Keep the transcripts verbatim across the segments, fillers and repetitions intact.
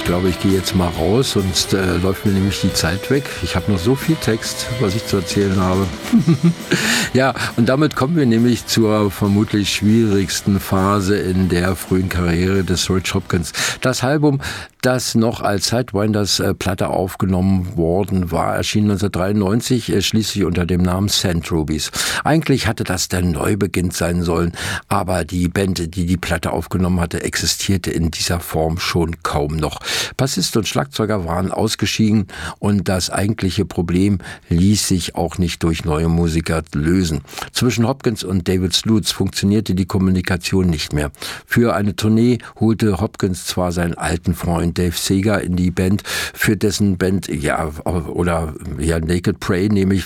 glaube, ich gehe jetzt mal raus, sonst äh, läuft mir nämlich die Zeit weg. Ich habe noch so viel Text, was ich zu erzählen habe. Ja, und damit kommen wir nämlich zur vermutlich schwierigsten Phase in der frühen Karriere des Rich Hopkins. Das Album, das noch als Sidewinders äh, Platte aufgenommen worden war, erschien neunzehnhundertdreiundneunzig, äh, schließlich unter dem Namen Saint Rubies. Eigentlich hatte das der Neubeginn sein sollen, aber die Band, die die Platte aufgenommen hatte, existierte in dieser Form schon kaum noch. Bassist und Schlagzeuger waren ausgeschieden und das eigentliche Problem ließ sich auch nicht durch neue Musiker lösen. Zwischen Hopkins und David Sluts funktionierte die Kommunikation nicht mehr. Für eine Tournee holte Hopkins zwar seinen alten Freund Dave Seeger in die Band, für dessen Band, ja, oder ja, Naked Prey, nämlich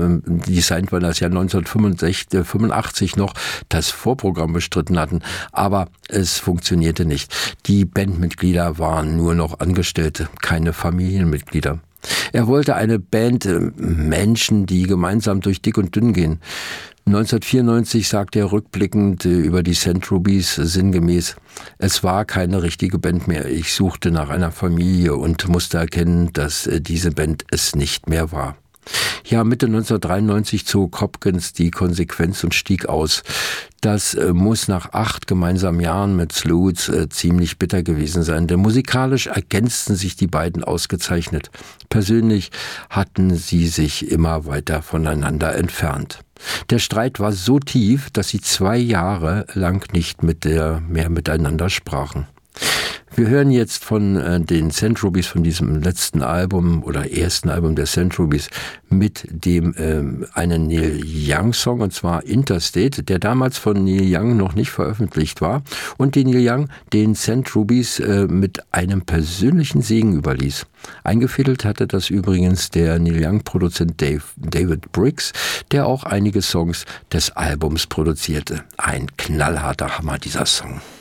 die Sidewinders ja neunzehnhundertfünfundachtzig noch das Vorprogramm bestritten hatten, aber es funktionierte nicht. Die Bandmitglieder waren nur noch Angestellte, keine Familienmitglieder. Er wollte eine Band, Menschen, die gemeinsam durch dick und dünn gehen. neunzehnhundertvierundneunzig sagte er rückblickend über die Saint Rubies sinngemäß: Es war keine richtige Band mehr. Ich suchte nach einer Familie und musste erkennen, dass diese Band es nicht mehr war. Ja, Mitte neunzehnhundertdreiundneunzig zog Hopkins die Konsequenz und stieg aus. Das äh, muss nach acht gemeinsamen Jahren mit Sluts äh, ziemlich bitter gewesen sein, denn musikalisch ergänzten sich die beiden ausgezeichnet. Persönlich hatten sie sich immer weiter voneinander entfernt. Der Streit war so tief, dass sie zwei Jahre lang nicht mit der, mehr miteinander sprachen. Wir hören jetzt von äh, den Saint Rubies, von diesem letzten Album oder ersten Album der Saint Rubies, mit dem ähm, einen Neil Young Song, und zwar Interstate, der damals von Neil Young noch nicht veröffentlicht war und den Neil Young den Saint Rubies äh, mit einem persönlichen Segen überließ. Eingefädelt hatte das übrigens der Neil Young-Produzent Dave, David Briggs, der auch einige Songs des Albums produzierte. Ein knallharter Hammer, dieser Song.